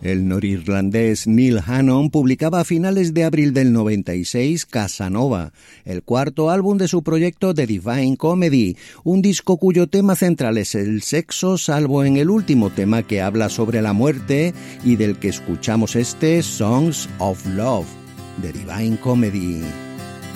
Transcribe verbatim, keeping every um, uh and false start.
El norirlandés Neil Hannon publicaba a finales de abril del noventa y seis Casanova, el cuarto álbum de su proyecto The Divine Comedy, un disco cuyo tema central es el sexo, salvo en el último tema que habla sobre la muerte y del que escuchamos este Songs of Love, The Divine Comedy.